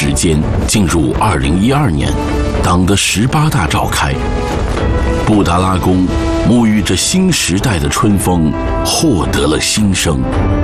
时间进入2012年，党的18大召开，布达拉宫沐浴着新时代的春风，获得了新生。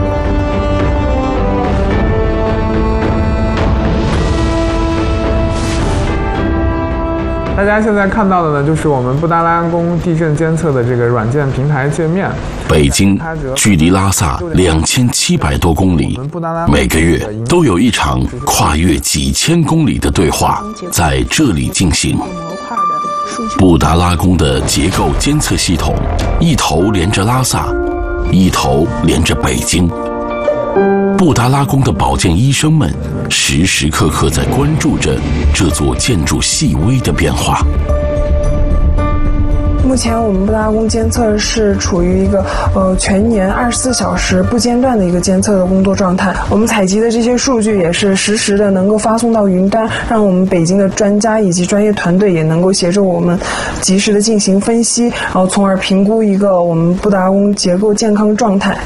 大家现在看到的呢，就是我们布达拉宫地震监测的这个软件平台界面。 北京距离拉萨2700多公里，每个月都有一场跨越几千公里的对话在这里进行。布达拉宫的结构监测系统一头连着拉萨，一头连着北京。布达拉宫的保健医生们时时刻刻在关注着这座建筑细微的变化。 目前我们布达拉宫监测是处于一个全年24小时不间断的一个监测的工作状态。我们采集的这些数据也是实时的能够发送到云端，让我们北京的专家以及专业团队也能够协助我们及时的进行分析，然后从而评估一个我们布达拉宫结构健康状态。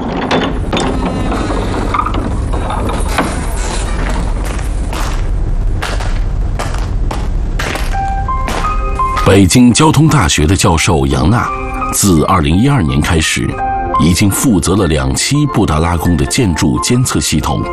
北京交通大学的教授杨娜，自2012年开始，已经负责了2期布达拉宫的建筑监测系统。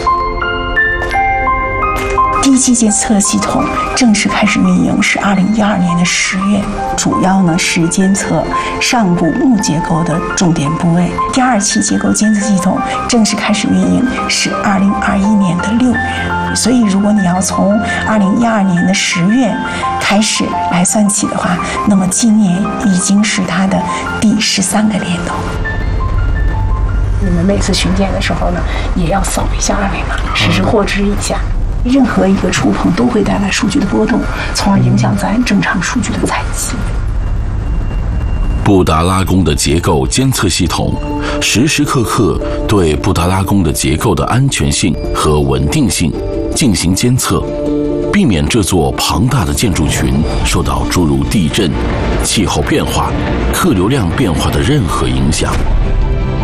第一期监测系统正式开始运营是2012年的10月，主要呢是监测上部木结构的重点部位。第2期结构监测系统正式开始运营是2021年的6月。所以，如果你要从2012年的10月开始来算起的话，那么今年已经是它的第13个年头。 你们每次巡检的时候呢，也要扫一下二维码，实时获知一下。任何一个触碰都会带来数据的波动，从而影响咱正常数据的采集。 布达拉宫的结构监测系统时时刻刻对布达拉宫的结构的安全性和稳定性进行监测，避免这座庞大的建筑群受到诸如地震、气候变化、客流量变化的任何影响。